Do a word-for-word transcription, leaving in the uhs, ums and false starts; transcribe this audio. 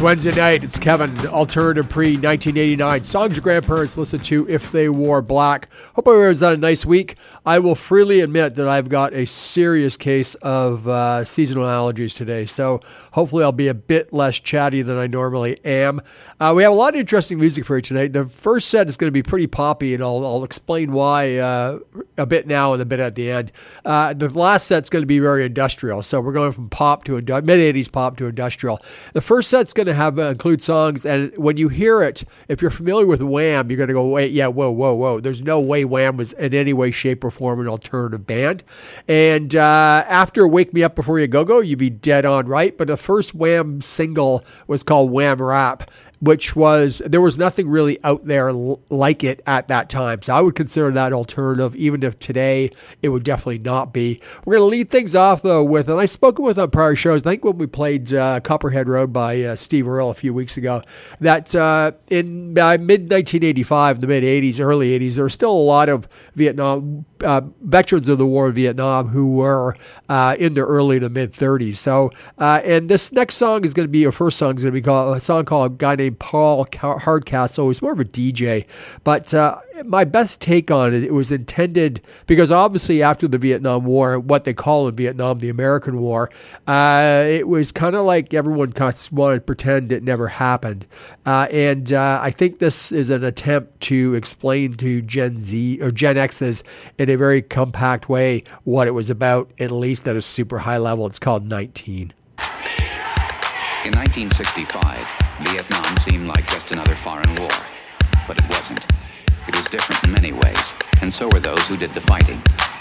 Wednesday night. It's Kevin, Alternative Pre nineteen eighty-nine. Songs your grandparents listened to if they wore black. Hope everyone's had a nice week. I will freely admit that I've got a serious case of uh, seasonal allergies today, so hopefully I'll be a bit less chatty than I normally am. Uh, we have a lot of interesting music for you tonight. The first set is going to be pretty poppy, and I'll, I'll explain why uh, a bit now and a bit at the end. Uh, the last set's going to be very industrial, so we're going from pop to indu- mid-eighties pop to industrial. The first set's going to have uh, include songs, and when you hear it, if you're familiar with Wham, you're going to go, wait, yeah, whoa, whoa, whoa. There's no way Wham was in any way, shape, or form an alternative band. And uh, after Wake Me Up Before You Go-Go, you'd be dead on right, but the first Wham single was called Wham Rap, which was, there was nothing really out there l- like it at that time. So I would consider that alternative, even if today it would definitely not be. We're going to lead things off, though, with, and I spoke with on prior shows, I think when we played uh, Copperhead Road by uh, Steve Earle a few weeks ago, that uh, in uh, mid nineteen eighty-five, the mid-eighties, early eighties, there were still a lot of Vietnam uh, veterans of the war in Vietnam who were uh, in their early to mid-thirties. So, uh, and this next song is going to be, your first song is going to be called, a song called A Guy Named Paul Hardcastle. He's more of a D J, but uh, my best take on it, it was intended because obviously after the Vietnam War, what they call in Vietnam the American War, uh, it was kind of like everyone wanted to pretend it never happened. Uh, and uh, I think this is an attempt to explain to Gen Z or Gen X's in a very compact way what it was about, at least at a super high level. It's called nineteen. In nineteen sixty-five, Vietnam seemed like just another foreign war. But it wasn't. It was different in many ways, and so were those who did the fighting.